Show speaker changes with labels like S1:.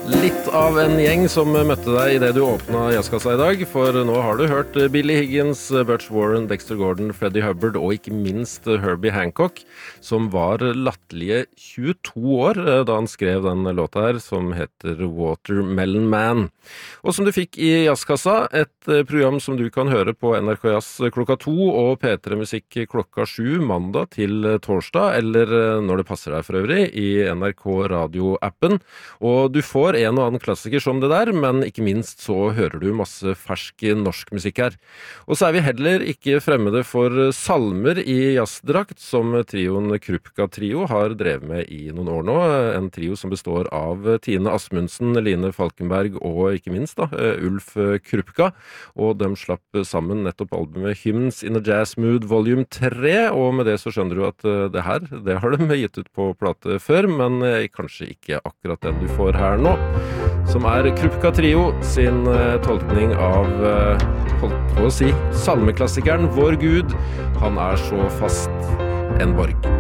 S1: Litt av en gjeng som møtte deg I det du åpnet jazzkassa I dag, for nå har du hørt Billy Higgins, Butch Warren, Dexter Gordon, Freddie Hubbard og ikke minst Herbie Hancock, som var latterlige 22 år da han skrev den låta her, som heter Watermelon Man. Og som du fikk I jazzkassa, et program som du kan høre på NRK Jazz klokka 2 og P3 Musikk klokka 7 mandag til torsdag, eller når det passer deg for øvrig, I NRK Radio-appen. Og du får en og annen klassiker som det der, men ikke minst så hører du masse fersk norsk musikk her. Og så vi heller ikke fremmede for salmer I jazzdrakt, som trioen Krupka Trio har drevet med I noen år nå. En trio som består av Tine Asmundsen, Line Falkenberg og ikke minst Ulf Krupka. Og de slapp sammen nettopp albumet Hymns in a Jazz Mood Volume 3, og med det så skjønner du at det her, det har de gitt ut på plate før, men kanskje ikke akkurat den du får her nå, som Krupka Trio sin tolkning av, holdt på å si, salmeklassikeren Vår Gud, han så fast en borg.